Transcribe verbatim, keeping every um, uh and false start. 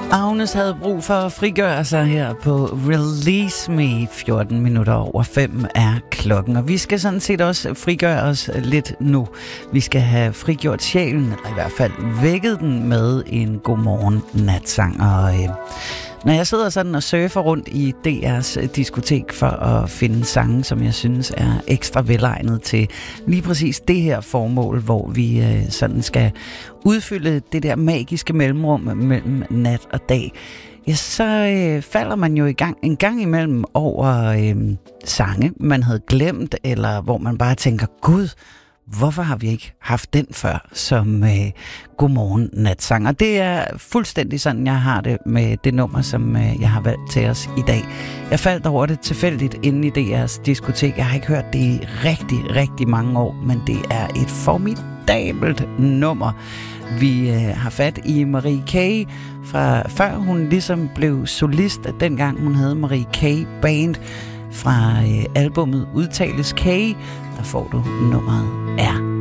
Agnes havde brug for at frigøre sig her på Release Me. fjorten minutter over fem er klokken, og vi skal sådan set også frigøre os lidt nu. Vi skal have frigjort sjælen, eller i hvert fald vækket den med en godmorgen natsang. Og øh, når jeg sidder sådan og surfer rundt i D R's diskotek for at finde sange, som jeg synes er ekstra velegnet til lige præcis det her formål, hvor vi øh, sådan skal udfylde det der magiske mellemrum mellem nat og dag, ja, så øh, falder man jo i gang en gang imellem over øh, sange, man havde glemt, eller hvor man bare tænker, gud, hvorfor har vi ikke haft den før som øh, godmorgen natsang? Og det er fuldstændig sådan, jeg har det med det nummer, som øh, jeg har valgt til os i dag. Jeg faldt over det tilfældigt inde i D R's diskotek. Jeg har ikke hørt det i rigtig, rigtig mange år, men det er et formidabelt nummer. Vi øh, har fat i Marie K. fra før hun ligesom blev solist, dengang hun havde Marie K. Band. Fra øh, albummet Udtales K, der får du nummeret R.